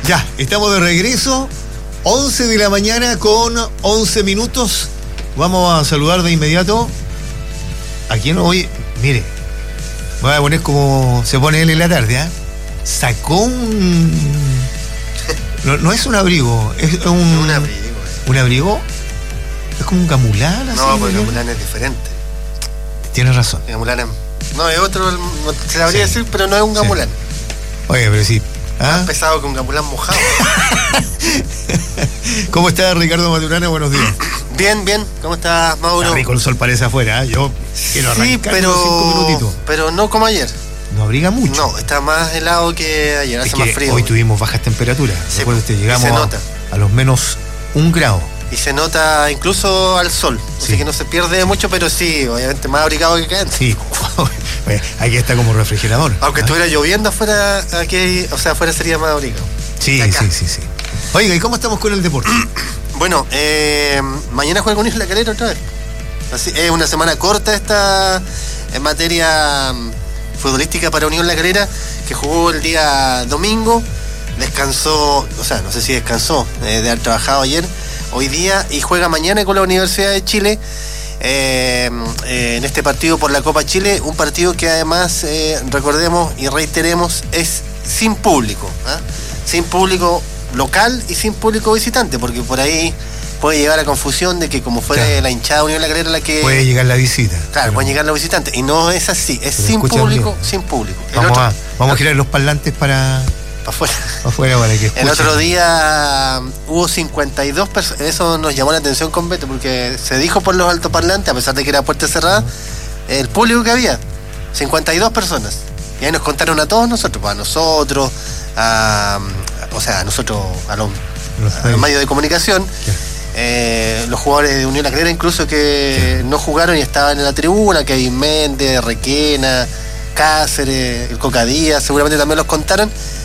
Ya, estamos de regreso. 11 de la mañana con 11 minutos. Vamos a saludar de inmediato. ¿A quién hoy? Mire, voy a poner como se pone él en la tarde, ¿eh? Sacó un... No es un abrigo, es un abrigo. ¿Un abrigo? ¿Es como un gamulán? No, porque el gamulán es diferente. Tienes razón. El gamulán es... No, es otro, no se sabría decir, pero no es un gamulán. Oye, pero sí. Más pesado que un gamulán mojado. ¿Cómo está Ricardo Maturana? Buenos días. Bien. ¿Cómo estás, Mauro? Está rico el sol parece afuera, ¿eh? Yo quiero arrancar pero 5 minutitos. Pero no como ayer. No abriga mucho. No, está más helado que ayer, hace más frío. Hoy tuvimos bajas temperaturas. Sí, recuerde usted, llegamos a los menos 1 grado. Y se nota incluso al sol. Así que no se pierde mucho, pero sí, obviamente más abrigado que acá. Sí, aquí está como refrigerador. Aunque estuviera lloviendo afuera, aquí, o sea, afuera sería más abrigado. Sí. Oiga, ¿y cómo estamos con el deporte? Bueno, mañana juega Unión La Calera otra vez. Así, es una semana corta esta en materia futbolística para Unión La Calera, que jugó el día domingo, descansó, o sea, no sé si descansó, de haber trabajado ayer, hoy día, y juega mañana con la Universidad de Chile en este partido por la Copa Chile, un partido que además, recordemos y reiteremos, es sin público, sin público local y sin público visitante, porque por ahí puede llegar a confusión de que como fuera la hinchada Unión La Calera la que... Puede llegar la visita. Claro, pueden llegar los visitantes, y no es así, es sin público, bien. Sin público. Vamos a girar los parlantes para afuera para que escuchen. El otro día hubo 52 personas, eso nos llamó la atención con Beto, porque se dijo por los altoparlantes, a pesar de que era puerta cerrada, el público que había, 52 personas. Y ahí nos contaron a todos nosotros, a nosotros, a los medios de comunicación, los jugadores de Unión La Calera incluso que no jugaron y estaban en la tribuna, Kevin Méndez, Requena, Cáceres, el Coca Díaz, seguramente también los contaron.